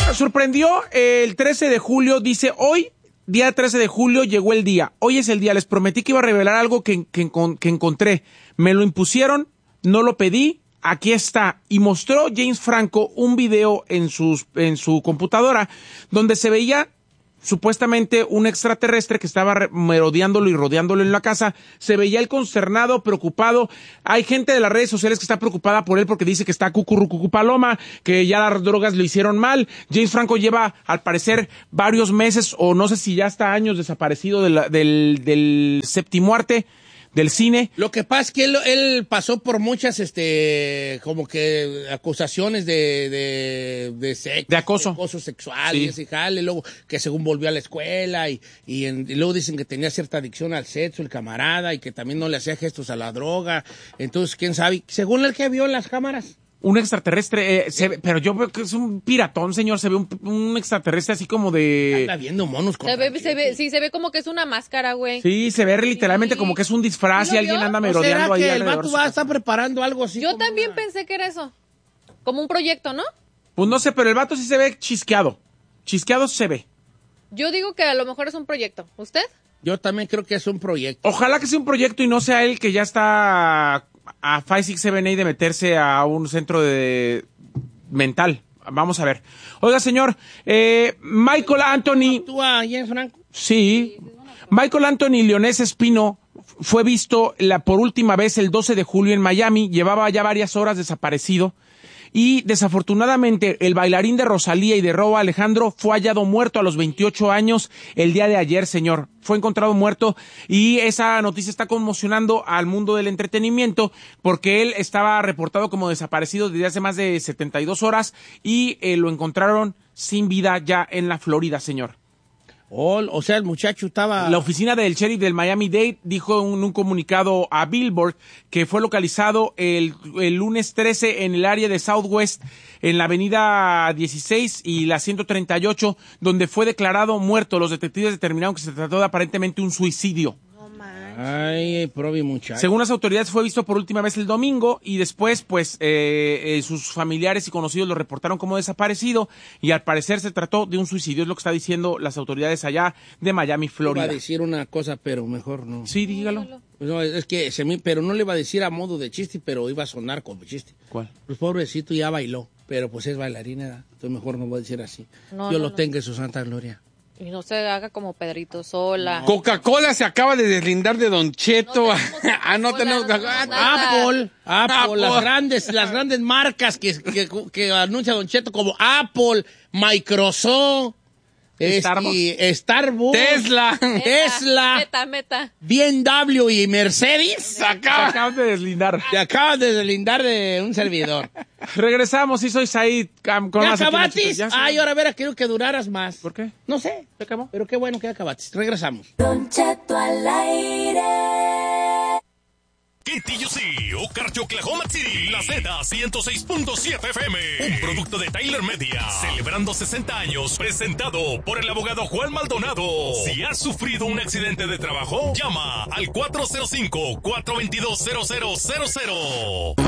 Sorprendió el 13 de julio, dice, hoy, día 13 de julio, llegó el día. Hoy es el día, les prometí que iba a revelar algo que encontré. Me lo impusieron, no lo pedí, aquí está. Y mostró James Franco un video en su computadora donde se veía supuestamente un extraterrestre que estaba merodeándolo y rodeándolo en la casa. Se veía él consternado, preocupado. Hay gente de las redes sociales que está preocupada por él porque dice que está cucurrucucu paloma, que ya las drogas lo hicieron mal. James Franco lleva, al parecer, varios meses, o no sé si ya hasta años, desaparecido del séptimo arte del cine. Lo que pasa es que él pasó por muchas, como que acusaciones de sexo. De acoso. De acoso sexual, Sí. y ese jale, luego que según volvió a la escuela y luego dicen que tenía cierta adicción al sexo, el camarada, y que también no le hacía gestos a la droga. Entonces, quién sabe, según el que vio en las cámaras. Un extraterrestre, pero yo veo que es un piratón, señor. Se ve un extraterrestre así como de... Anda viendo monos con Se ve como que es una máscara, güey. Sí, se ve literalmente como que es un disfraz ¿Sí y lo alguien vio? anda ¿O merodeando será ahí que el alrededor. vato va a estar preparando algo así? Yo como también una- pensé que era eso. Como un proyecto, ¿no? Pues no sé, pero el vato sí se ve chisqueado. Chisqueado se ve. Yo digo que a lo mejor es un proyecto. ¿Usted? Yo también creo que es un proyecto. Ojalá que sea un proyecto y no sea él que ya está a 5-6-7-8 de meterse a un centro de mental. Vamos a ver. Oiga, señor, Michael Anthony... ¿Tú a James Franco? Sí. Michael Anthony Leonés Espino fue visto por última vez el 12 de julio en Miami. Llevaba ya varias horas desaparecido. Y desafortunadamente el bailarín de Rosalía y de Rauw Alejandro fue hallado muerto a los 28 años el día de ayer, señor. Fue encontrado muerto y esa noticia está conmocionando al mundo del entretenimiento porque él estaba reportado como desaparecido desde hace más de 72 horas y lo encontraron sin vida ya en la Florida, señor. O sea, el muchacho estaba... La oficina del sheriff del Miami-Dade dijo en un comunicado a Billboard que fue localizado el lunes 13 en el área de Southwest, en la avenida 16 y la 138, donde fue declarado muerto. Los detectives determinaron que se trató de aparentemente un suicidio. Ay, probi muchacho. Según las autoridades, fue visto por última vez el domingo y después, pues, sus familiares y conocidos lo reportaron como desaparecido y al parecer se trató de un suicidio, es lo que está diciendo las autoridades allá de Miami, Florida. Iba a decir una cosa, pero mejor no. Sí, dígalo. No, es que pero no le iba a decir a modo de chiste, pero iba a sonar como chiste. ¿Cuál? Pues pobrecito ya bailó, pero pues es bailarina, ¿verdad? Entonces mejor no voy a decir así. No, Yo no, lo no. tenga en su santa gloria. Y no se haga como Pedrito Sola. Coca-Cola se acaba de deslindar de Don Cheto. No tenemos Coca-Cola, no tenemos nada. Apple, las grandes marcas que anuncia Don Cheto como Apple, Microsoft, Starbucks, Tesla, Meta. BMW y Mercedes Se acaban de deslindar. se acaban de deslindar de un servidor. Regresamos, sí soy Said. Con ¿Ya las acabatis? Ya, Ay, ahora verás, quiero que duraras más. ¿Por qué? No sé, ¿Se acabó? pero qué bueno que ya acabatis. Regresamos. Don Cheto al aire. KTUC, Okarche, Oklahoma City, la Z106.7 FM, un producto de Tyler Media, celebrando 60 años, presentado por el abogado Juan Maldonado. Si has sufrido un accidente de trabajo, llama al 405-422-0000.